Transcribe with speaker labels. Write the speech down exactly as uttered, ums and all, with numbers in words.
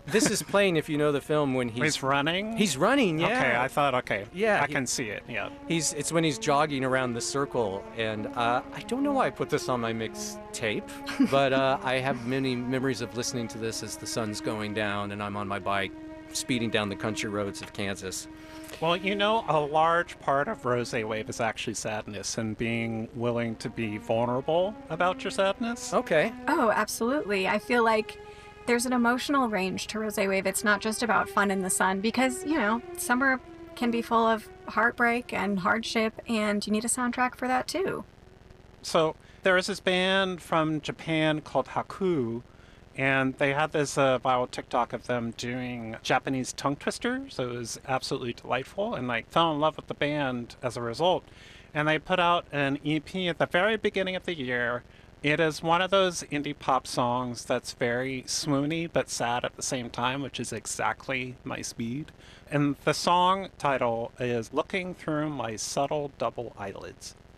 Speaker 1: this is playing, if you know the film, when he's...
Speaker 2: He's running?
Speaker 1: He's running, yeah.
Speaker 2: Okay, I thought, okay.
Speaker 1: Yeah.
Speaker 2: I
Speaker 1: he-
Speaker 2: can see it, yeah.
Speaker 1: He's It's when he's jogging around the circle, and uh, I don't know why I put this on my mix tape, but uh, I have many memories of listening to this as the sun's going down and I'm on my bike speeding down the country roads of Kansas.
Speaker 2: Well, you know, a large part of Rose Wave is actually sadness and being willing to be vulnerable about your sadness.
Speaker 1: Okay.
Speaker 3: Oh, absolutely. I feel like there's an emotional range to Rosé Wave. It's not just about fun in the sun because, you know, summer can be full of heartbreak and hardship, and you need a soundtrack for that too.
Speaker 2: So there is this band from Japan called Haku, and they had this uh, viral TikTok of them doing Japanese tongue twisters. So it was absolutely delightful, and I fell in love with the band as a result. And they put out an E P at the very beginning of the year. It is one of those indie pop songs that's very swoony but sad at the same time, which is exactly my speed. And the song title is Looking Through My Subtle Double Eyelids.